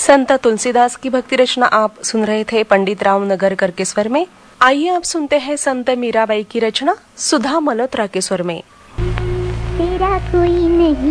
संत तुलसीदास की भक्ति रचना आप सुन रहे थे पंडित राव नगरकर के स्वर में। आइए आप सुनते हैं संत मीराबाई की रचना सुधा मल्होत्रा के स्वर में। तेरा कोई नहीं